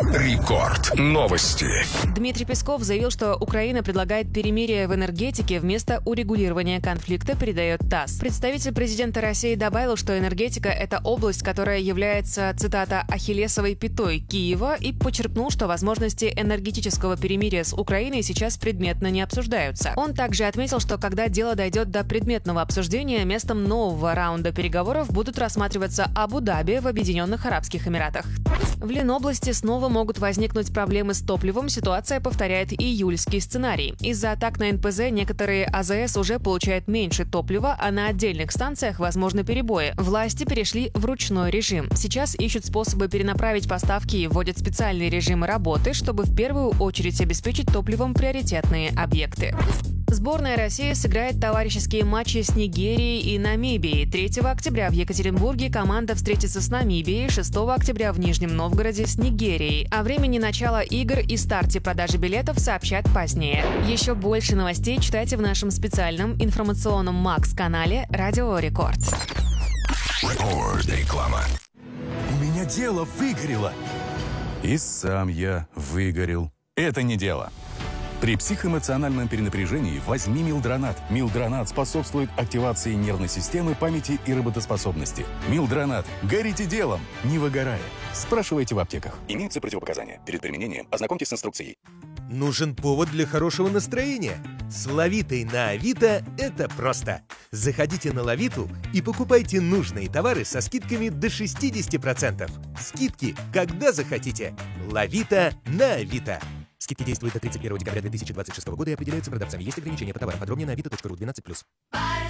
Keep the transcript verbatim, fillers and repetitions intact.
Рекорд. Новости. Дмитрий Песков заявил, что Украина предлагает перемирие в энергетике вместо урегулирования конфликта, передает ТАСС. Представитель президента России добавил, что энергетика – это область, которая является, цитата, «ахиллесовой пятой Киева», и подчеркнул, что возможности энергетического перемирия с Украиной сейчас предметно не обсуждаются. Он также отметил, что когда дело дойдет до предметного обсуждения, местом нового раунда переговоров будут рассматриваться Абу-Даби в Объединенных Арабских Эмиратах. В Ленобласти снова могут возникнуть проблемы с топливом. Ситуация повторяет июльский сценарий. Из-за атак на эн пэ зэ некоторые а зэ эс уже получают меньше топлива, а на отдельных станциях возможны перебои. Власти перешли в ручной режим. Сейчас ищут способы перенаправить поставки и вводят специальные режимы работы, чтобы в первую очередь обеспечить топливом приоритетные объекты. Сборная России сыграет товарищеские матчи с Нигерией и Намибией. третьего октября в Екатеринбурге команда встретится с Намибией, шестого октября в Нижнем Новгороде с Нигерией. О времени начала игр и старте продажи билетов сообщат позднее. Еще больше новостей читайте в нашем специальном информационном Макс-канале «Радио Рекорд». Реклама. У меня дело выгорело. И сам я выгорел. Это не дело. При психоэмоциональном перенапряжении возьми Милдронат. Милдронат способствует активации нервной системы, памяти и работоспособности. Милдронат. Горите делом, не выгорая. Спрашивайте в аптеках. Имеются противопоказания. Перед применением ознакомьтесь с инструкцией. Нужен повод для хорошего настроения. С Лавитой на Авито это просто. Заходите на Лавиту и покупайте нужные товары со скидками до шестьдесят процентов. Скидки, когда захотите. Лавита на Авито. Скидки действуют до тридцать первого декабря две тысячи двадцать шестого года и определяются продавцами. Есть ограничения по товарам. Подробнее на авито точка ру двенадцать плюс.